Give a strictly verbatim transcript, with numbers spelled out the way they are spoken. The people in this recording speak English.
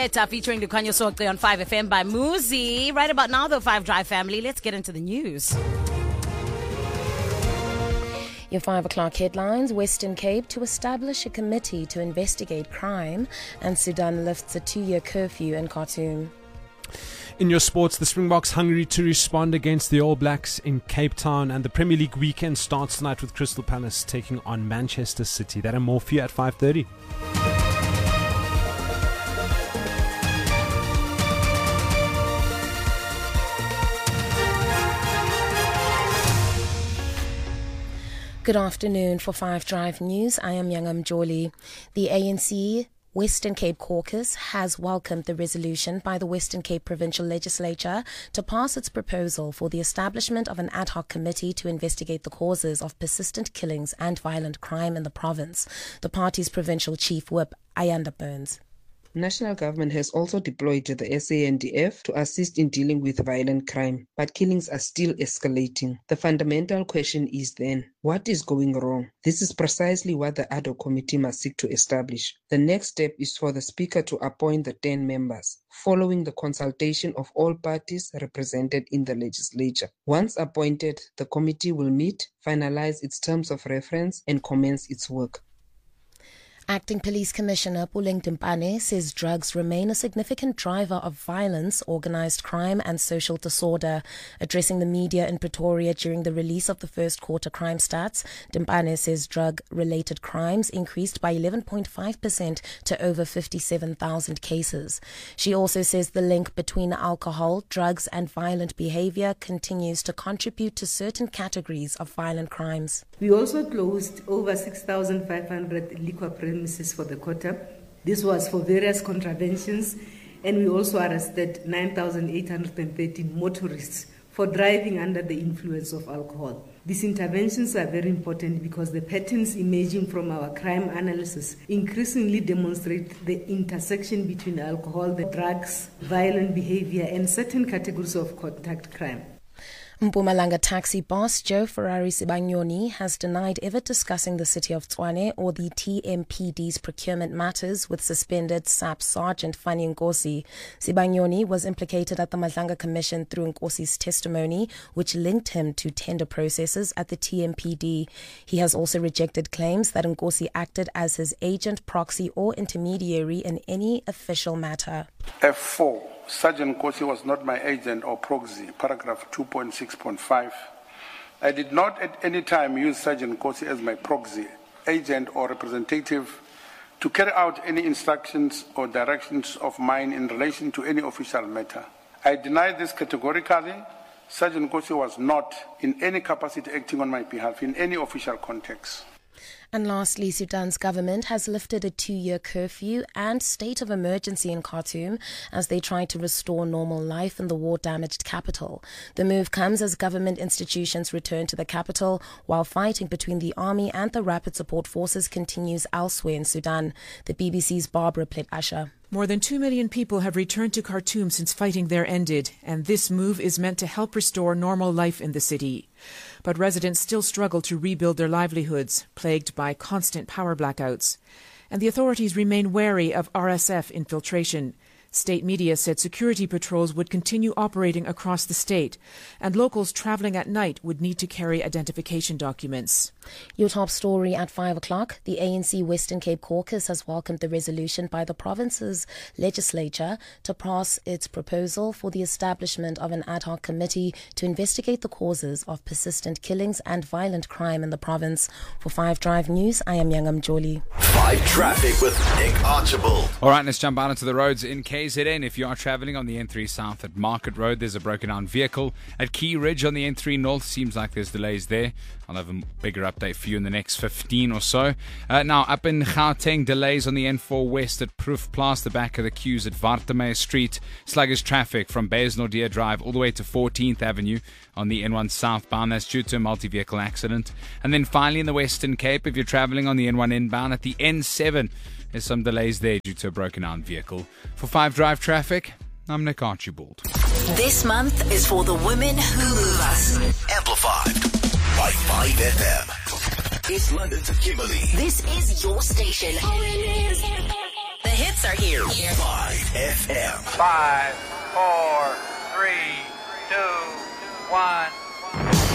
Leta featuring Dukanyo Sokwe on five F M by Muzi. Right about now, though, five Drive family, let's get into the news. Your five o'clock headlines: Western Cape to establish a committee to investigate crime, and Sudan lifts a two-year curfew in Khartoum. In your sports, the Springboks hungry to respond against the All Blacks in Cape Town, and the Premier League weekend starts tonight with Crystal Palace taking on Manchester City. That and more for you at five thirty. Good afternoon. For five Drive News, I am Yangam Joli. The A N C Western Cape Caucus has welcomed the resolution by the Western Cape Provincial Legislature to pass its proposal for the establishment of an ad hoc committee to investigate the causes of persistent killings and violent crime in the province. The party's provincial chief whip, Ayanda Burns. National government has also deployed the S A N D F to assist in dealing with violent crime, but killings are still escalating. The fundamental question is then, what is going wrong? This is precisely what the ad hoc committee must seek to establish. The next step is for the Speaker to appoint the ten members, following the consultation of all parties represented in the legislature. Once appointed, the committee will meet, finalize its terms of reference, and commence its work. Acting Police Commissioner Puleng Timpane says drugs remain a significant driver of violence, organised crime and social disorder. Addressing the media in Pretoria during the release of the first quarter crime stats, Timpane says drug-related crimes increased by eleven point five percent to over fifty-seven thousand cases. She also says the link between alcohol, drugs and violent behaviour continues to contribute to certain categories of violent crimes. We also closed over six thousand five hundred liquor premises for the quarter. This was for various contraventions, and we also arrested nine thousand eight hundred thirteen motorists for driving under the influence of alcohol. These interventions are very important because the patterns emerging from our crime analysis increasingly demonstrate the intersection between alcohol, the drugs, violent behavior, and certain categories of contact crime. Mpumalanga taxi boss Joe Ferrari Sibanyoni has denied ever discussing the city of Tshwane or the T M P D's procurement matters with suspended S A P Sergeant Fanny Nkosi. Sibanyoni was implicated at the Madlanga Commission through Nkosi's testimony, which linked him to tender processes at the T M P D. He has also rejected claims that Nkosi acted as his agent, proxy or intermediary in any official matter. F four. Sergeant Nkosi was not my agent or proxy, paragraph two point six point five. I did not at any time use Sergeant Nkosi as my proxy, agent or representative to carry out any instructions or directions of mine in relation to any official matter. I deny this categorically. Sergeant Nkosi was not in any capacity acting on my behalf in any official context. And lastly, Sudan's government has lifted a two-year curfew and state of emergency in Khartoum as they try to restore normal life in the war-damaged capital. The move comes as government institutions return to the capital, while fighting between the army and the rapid support forces continues elsewhere in Sudan. The B B C's Barbara Plet-Asher. More than two million people have returned to Khartoum since fighting there ended, and this move is meant to help restore normal life in the city. But residents still struggle to rebuild their livelihoods, plagued by constant power blackouts. And the authorities remain wary of R S F infiltration. State media said security patrols would continue operating across the state, and locals travelling at night would need to carry identification documents. Your top story at five o'clock. The A N C Western Cape Caucus has welcomed the resolution by the province's legislature to pass its proposal for the establishment of an ad hoc committee to investigate the causes of persistent killings and violent crime in the province. For five Drive News, I am Yangam Joli. five Traffic with Nick Archibald. All right, let's jump out into the roads in K Z N. If you are travelling on the N three South at Market Road, there's a broken down vehicle. At Key Ridge on the N three North, seems like there's delays there. I'll have a bigger update for you in the next fifteen or so. Uh, now, up in Gauteng, delays on the N four West at Proefplaas, the back of the queues at Wartemeyer Street. Sluggish traffic from Baysnordeer Drive all the way to fourteenth Avenue on the N one southbound. That's due to a multi-vehicle accident. And then finally in the Western Cape, if you're travelling on the N one inbound at the N seven, there's some delays there due to a broken down vehicle. For five Drive Traffic, I'm Nick Archibald. This month is for the women who move us. Amplified by five F M. East London to Kimberley. This is your station. The hits hits are here. five F M. Five, four, three, two, one.